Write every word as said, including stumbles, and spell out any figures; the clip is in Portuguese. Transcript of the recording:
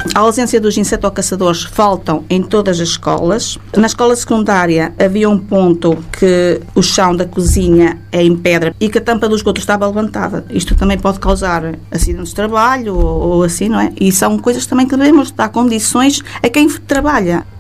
A ausência dos insetocaçadores faltam em todas as escolas. Na escola secundária havia um ponto que o chão da cozinha é em pedra e que a tampa do esgoto estava levantada. Isto também pode causar acidentes de trabalho ou, ou assim, não é? E são coisas também que devemos dar condições a quem trabalha.